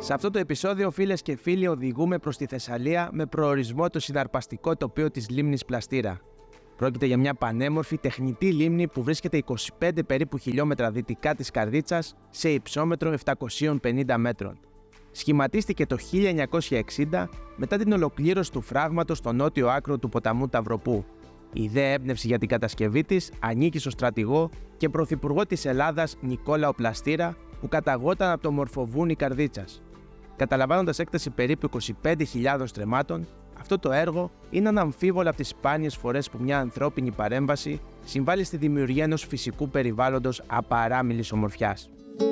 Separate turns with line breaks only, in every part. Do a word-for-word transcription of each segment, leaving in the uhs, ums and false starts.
Σε αυτό το επεισόδιο, φίλες και φίλοι, οδηγούμε προς τη Θεσσαλία με προορισμό το συναρπαστικό τοπίο της λίμνης Πλαστήρα. Πρόκειται για μια πανέμορφη τεχνητή λίμνη που βρίσκεται είκοσι πέντε περίπου χιλιόμετρα δυτικά της Καρδίτσας σε υψόμετρο επτακόσιων πενήντα μέτρων. Σχηματίστηκε το χίλια εννιακόσια εξήντα μετά την ολοκλήρωση του φράγματος στο νότιο άκρο του ποταμού Ταυροπού. Η ιδέα έμπνευση για την κατασκευή της ανήκει στο στρατηγό και πρωθυπουργό της Ελλάδας Νικόλαο Πλαστήρα, που καταγόταν από το μορφοβούνι Καρδίτσας. Καταλαμβάνοντας έκταση περίπου είκοσι πέντε χιλιάδων στρεμμάτων, αυτό το έργο είναι αναμφίβολα από τις σπάνιες φορές που μια ανθρώπινη παρέμβαση συμβάλλει στη δημιουργία ενός φυσικού περιβάλλοντος απαράμιλης ομορφιάς.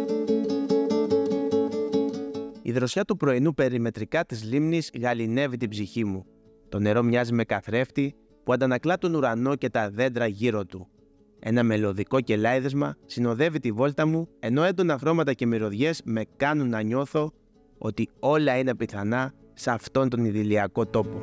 Η δροσιά του πρωινού περιμετρικά της λίμνης γαληνεύει την ψυχή μου. Το νερό μοιάζει με καθρέφτη που αντανακλά τον ουρανό και τα δέντρα γύρω του. Ένα μελωδικό κελάιδεσμα συνοδεύει τη βόλτα μου, ενώ έντονα χρώματα και μυρωδιές με κάνουν να νιώθω ότι όλα είναι πιθανά σε αυτόν τον ιδηλιακό τόπο.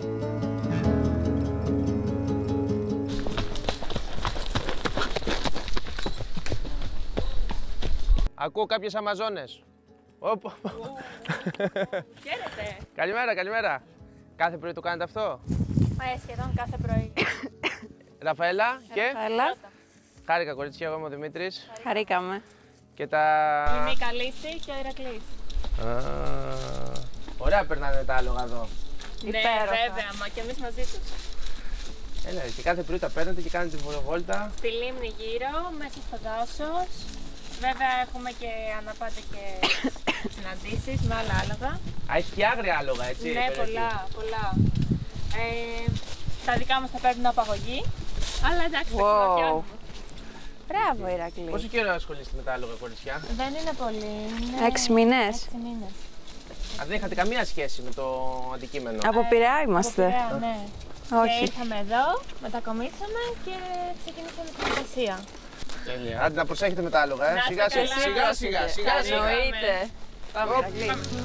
Ακούω κάποιες Αμαζόνες. Όπο.
Χαίρετε.
Καλημέρα, καλημέρα. Κάθε πρωί το κάνετε αυτό?
Ε, σχεδόν κάθε πρωί.
Ραφαέλα και...
Ραφαέλα.
Χάρηκα, κορίτσια, εγώ είμαι ο Δημήτρης.
Χαρήκαμε.
Και τα...
Η Μίκα Λύση και ο Ηρακλής.
Α, ωραία περνάνε τα άλογα εδώ.
Ναι, βέβαια, μα και εμείς μαζί τους.
Έλα, και κάθε πρωί τα παίρνετε και κάνετε τη βόλτα.
Στη λίμνη γύρω, μέσα στο δάσος. Βέβαια έχουμε και αναπάτε και συναντήσεις με άλλα άλογα.
Α, έχει και άγρια άλογα, έτσι?
Ναι, πολλά, πολλά. Ε, τα δικά μας θα παίρνουν απαγωγή, αλλά εντάξει, τα ξυλοκιάζουμε.
Μπράβο, Ηρακλή.
Πόσο καιρό ασχολείστε με τα άλογα, κοριτσιά?
Δεν είναι πολύ. Είναι...
Έξι μήνες.
Έξι μήνες.
Α, δεν είχατε καμία σχέση με το αντικείμενο?
Από Πειραιά είμαστε.
Από Πειραιά, ναι.
Όχι.
Και ήρθαμε εδώ, μετακομίσαμε και ξεκινήσαμε την εργασία.
Τέλεια. Άντε να προσέχετε με τα άλογα, ε. Σιγά σιγά, σιγά σιγά, σιγά σιγά.
Εννοείται. Πάμε, Ηρακλή.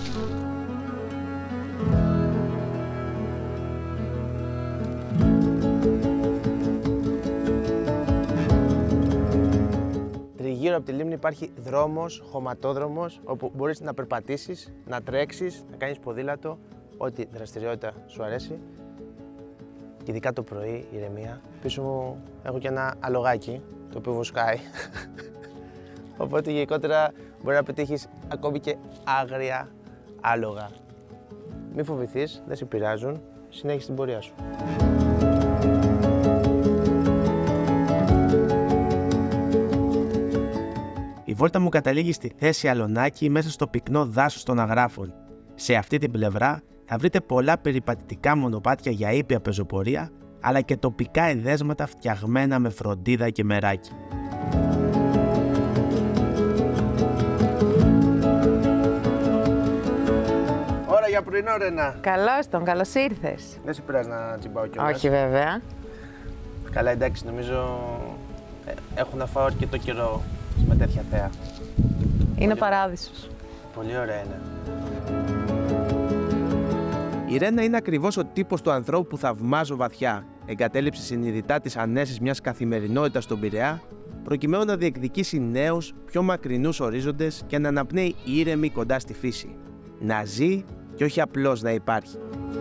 Τριγύρω από τη λίμνη υπάρχει δρόμος, χωματόδρομος, όπου μπορείς να περπατήσεις, να τρέξεις, να κάνεις ποδήλατο, ό,τι δραστηριότητα σου αρέσει. Και ειδικά το πρωί, ηρεμία. Πίσω μου έχω και ένα αλογάκι, το οποίο βοσκάει. Οπότε γενικότερα μπορεί να πετύχεις ακόμη και άγρια άλογα. Μη φοβηθείς, δεν σε πειράζουν, συνέχισε την πορεία σου. Η βόλτα μου καταλήγει στη θέση Αλωνάκη μέσα στο πυκνό δάσος των Αγράφων. Σε αυτή την πλευρά θα βρείτε πολλά περιπατητικά μονοπάτια για ήπια πεζοπορία, αλλά και τοπικά εδέσματα φτιαγμένα με φροντίδα και μεράκι. Ώρα για πρωινό, Ρένα.
Καλώς τον, καλώς ήρθες.
Δεν σε πειράζει να τσιμπάω κιόλας?
Όχι, βέβαια.
Καλά, εντάξει, νομίζω ε, έχουν να φάω αρκετό καιρό με τέτοια θέα.
Είναι
Πολύ...
παράδεισος.
Πολύ ωραία είναι. Η Ρένα είναι ακριβώς ο τύπος του ανθρώπου που θαυμάζω βαθιά. Εγκατέλειψε συνειδητά τις ανέσεις μιας καθημερινότητας στον Πειραιά, προκειμένου να διεκδικήσει νέους, πιο μακρινούς ορίζοντες και να αναπνέει ήρεμη κοντά στη φύση. Να ζει και όχι απλώς να υπάρχει.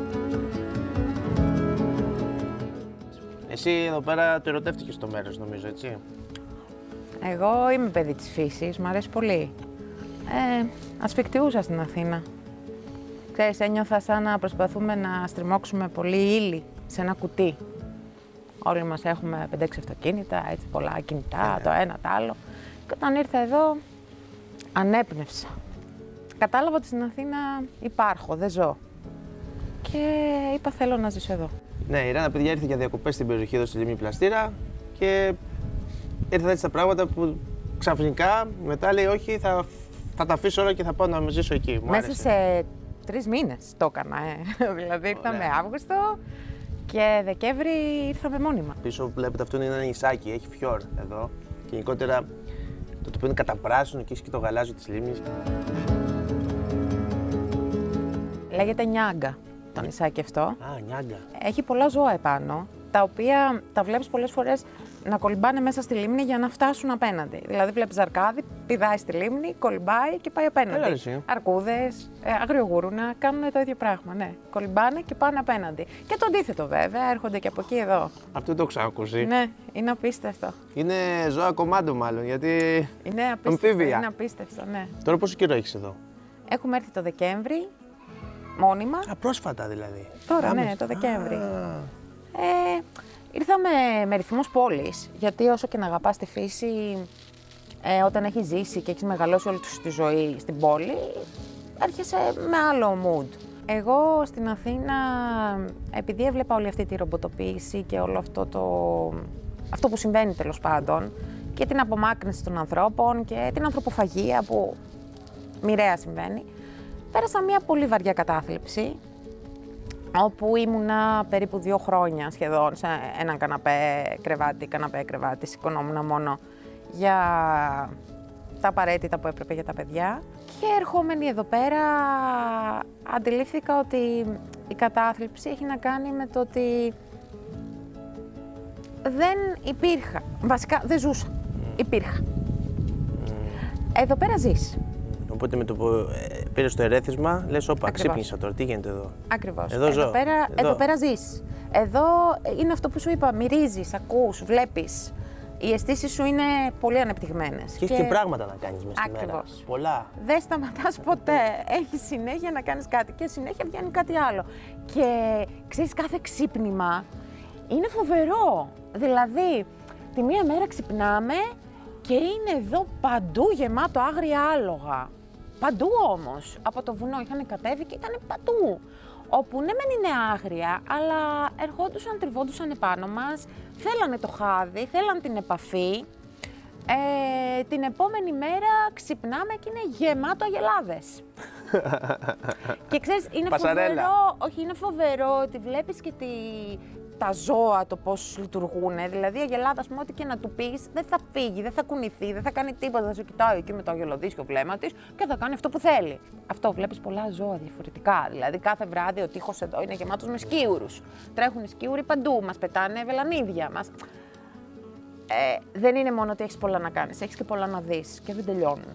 Εσύ εδώ πέρα το ερωτεύτηκες στο μέρος, νομίζω, έτσι?
Εγώ είμαι παιδί της φύσης, μου αρέσει πολύ. Ε, ασφικτιούσα στην Αθήνα. Ξέρεις, ένιωθα σαν να προσπαθούμε να στριμώξουμε πολύ ύλη σε ένα κουτί. Όλοι μας έχουμε πέντε έξι αυτοκίνητα, έτσι πολλά κινητά, το ένα, το άλλο. Και όταν ήρθα εδώ, ανέπνευσα. Κατάλαβα ότι στην Αθήνα υπάρχω, δεν ζω. Και είπα θέλω να ζήσω εδώ.
Ναι, η Ρένα, παιδιά, ήρθε για διακοπές στην περιοχή εδώ στη λίμνη Πλαστήρα και ήρθαν έτσι τα πράγματα που ξαφνικά μετά λέει όχι, θα, θα τα αφήσω όλα και θα πάω να ζήσω εκεί. Μου
Μέσα
άρεσε.
σε τρεις μήνες το έκανα, ε. Δηλαδή ήρθαμε
Ωραία.
Αύγουστο και Δεκέμβρη ήρθαμε μόνιμα.
Πίσω βλέπετε αυτό είναι ένα νησάκι, έχει φιόρ εδώ και γενικότερα το τοπίο είναι καταπράσινο και έχει και το γαλάζιο της λίμνης.
Λέγεται Νιάγκα το νησάκι αυτό.
Α, Νιάγκα.
Έχει πολλά ζώα επάνω, τα οποία τα βλέπεις πολλές φορές να κολυμπάνε μέσα στη λίμνη για να φτάσουν απέναντι. Δηλαδή, βλέπεις ζαρκάδι, πηδάει στη λίμνη, κολυμπάει και πάει απέναντι. Αρκούδες, ε, αγριογούρουνα κάνουν το ίδιο πράγμα. Ναι. Κολυμπάνε και πάνε απέναντι. Και το αντίθετο, βέβαια, έρχονται και από εκεί εδώ.
Αυτό το ξανακούσει.
Ναι, είναι απίστευτο.
Είναι ζώα κομμάντο, μάλλον, γιατί.
Είναι απίστευτο.
Αμφίβια.
Είναι απίστευτο, ναι.
Τώρα πόσο καιρό έχεις εδώ?
Έχουμε έρθει το Δεκέμβρη, μόνιμα.
Α, πρόσφατα δηλαδή.
Τώρα,
Άμεσα.
ναι, το Δεκέμβρη.
Α.
Ε, ήρθαμε με ρυθμούς πόλης, γιατί όσο και να αγαπάς τη φύση, ε, όταν έχεις ζήσει και έχεις μεγαλώσει όλη σου τη ζωή στην πόλη, έρχεσαι με άλλο mood. Εγώ στην Αθήνα, επειδή έβλεπα όλη αυτή τη ρομποτοποίηση και όλο αυτό, το, αυτό που συμβαίνει τέλος πάντων, και την απομάκρυνση των ανθρώπων και την ανθρωποφαγία που μοιραία συμβαίνει, πέρασα μια πολύ βαριά κατάθλιψη, όπου ήμουνα περίπου δύο χρόνια σχεδόν σε έναν καναπέ κρεβάτι, καναπέ κρεβάτι, σηκωνόμουν μόνο για τα απαραίτητα που έπρεπε για τα παιδιά. Και ερχόμενη εδώ πέρα αντιλήφθηκα ότι η κατάθλιψη έχει να κάνει με το ότι δεν υπήρχα, βασικά δεν ζούσα, υπήρχα. Εδώ πέρα ζεις.
Οπότε με το που ε, πήρες το ερέθισμα, λες, όπα, ξύπνησα τώρα, τι γίνεται εδώ.
Ακριβώς.
Εδώ,
εδώ,
ζω.
πέρα, εδώ. εδώ πέρα ζεις. Εδώ είναι αυτό που σου είπα, μυρίζεις, ακούς, βλέπεις. Οι αισθήσεις σου είναι πολύ ανεπτυγμένες.
Και έχεις και πράγματα να κάνεις μες στη μέρα.
Ακριβώς.
Πολλά.
Δεν σταματάς ποτέ. Έχεις συνέχεια να κάνεις κάτι και συνέχεια βγαίνει κάτι άλλο. Και ξέρεις, κάθε ξύπνημα είναι φοβερό. Δηλαδή, τη μία μέρα ξυπνάμε και είναι εδώ παντού γεμάτο άγρια άλογα. Παντού όμως. Από το βουνό είχαν κατέβει και ήταν παντού. Όπου ναι μεν είναι άγρια, αλλά ερχόντουσαν, τριβόντουσαν επάνω μας, θέλανε το χάδι, θέλαν την επαφή. Ε, την επόμενη μέρα ξυπνάμε και είναι γεμάτο αγελάδες. Και ξέρεις, είναι
Πασαρέλα.
φοβερό, όχι, είναι φοβερό ότι βλέπεις και τη, τα ζώα το πώς λειτουργούν. Δηλαδή, η αγελάδα, ας πούμε, ό,τι και να του πεις, δεν θα φύγει, δεν θα κουνηθεί, δεν θα κάνει τίποτα. Θα σε κοιτάει εκεί με το αγελοδίσιο βλέμμα της και θα κάνει αυτό που θέλει. Αυτό βλέπεις πολλά ζώα διαφορετικά. Δηλαδή, κάθε βράδυ ο τοίχος εδώ είναι γεμάτος με σκίουρους. Τρέχουν οι σκίουροι παντού, μας πετάνε βελανίδια μας. Ε, δεν είναι μόνο ότι έχεις πολλά να κάνεις, έχεις και πολλά να δεις και δεν τελειώνουν.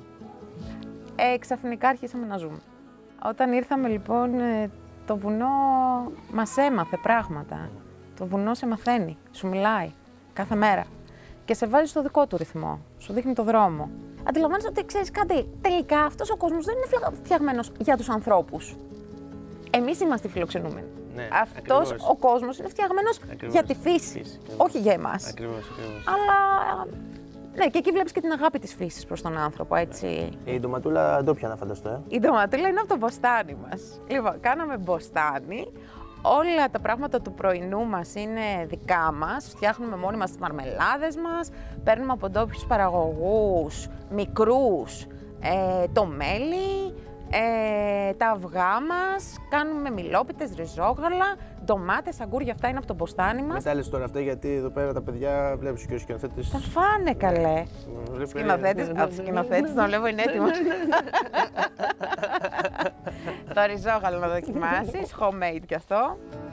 Ε, ξαφνικά αρχίσαμε να ζούμε. Όταν ήρθαμε λοιπόν, το βουνό μας έμαθε πράγματα. Το βουνό σε μαθαίνει, σου μιλάει κάθε μέρα και σε βάζει στο δικό του ρυθμό, σου δείχνει το δρόμο. Αντιλαμβάνεσαι ότι ξέρεις κάτι, τελικά αυτός ο κόσμος δεν είναι φτιαγμένος για τους ανθρώπους. Εμείς είμαστε οι φιλοξενούμενοι.
Ναι,
αυτός
ακριβώς.
ο κόσμος είναι φτιαγμένος
Ακριβώς.
για τη φύση,
Φύση,
όχι για εμάς.
Ακριβώς, ακριβώς.
Αλλά ναι, και εκεί βλέπεις και την αγάπη της φύσης προς τον άνθρωπο, έτσι.
Η ντοματούλα ντόπια να φανταστώ, ε.
Η ντοματούλα είναι από το μποστάνι μας. Λοιπόν, κάναμε μποστάνι. Όλα τα πράγματα του πρωινού μας είναι δικά μας. Φτιάχνουμε μόνοι μας τις μαρμελάδες μας. Παίρνουμε από ντόπιους παραγωγούς, μικρούς, ε, το μέλι, ε, τα αυγά μας. Κάνουμε μιλόπιτες, ριζόγαλα, ντομάτες, αγκούρια, αυτά είναι από το μποστάνι μας.
Μην τα λες τώρα αυτά, γιατί εδώ πέρα τα παιδιά βλέπεις και ο σκηνοθέτης.
Θα φάνε καλέ. Σκηνοθέτης, από σκηνοθέτης τον βλέπω είναι έτοιμος. Το ριζόγαλο να δοκιμάσεις, homemade κι αυτό.